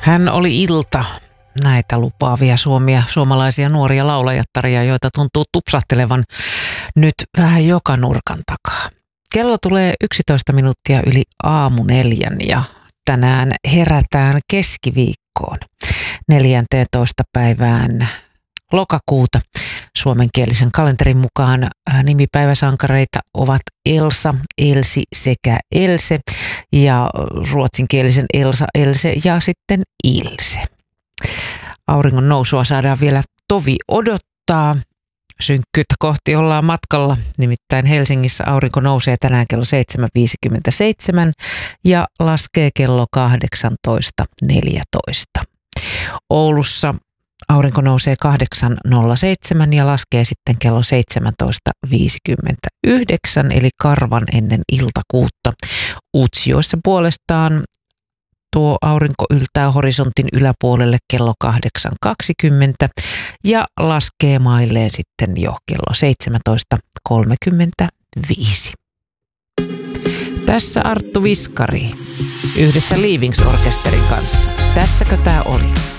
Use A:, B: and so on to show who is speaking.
A: Hän oli Ilta. Näitä lupaavia suomalaisia nuoria laulajattaria, joita tuntuu tupsahtelevan nyt vähän joka nurkan takaa. Kello tulee 11 minuuttia yli 3:04 ja tänään herätään keskiviikkoon 14. päivään lokakuuta. Suomenkielisen kalenterin mukaan nimipäiväsankareita ovat Elsa, Elsi sekä Else ja ruotsinkielisen Elsa, Else ja sitten Ilse. Auringon nousua saadaan vielä tovi odottaa. Synkkyyttä kohti ollaan matkalla, nimittäin Helsingissä aurinko nousee tänään kello 7.57 ja laskee kello 18.14. Oulussa aurinko nousee 8.07 ja laskee sitten kello 17.59, eli karvan ennen iltakuutta. Utsjoessa puolestaan tuo aurinko yltää horisontin yläpuolelle kello 8.20 ja laskee mailleen sitten jo kello 17.35. Tässä Arttu Viskari yhdessä Leavings-orkesterin kanssa. Tässäkö tää oli?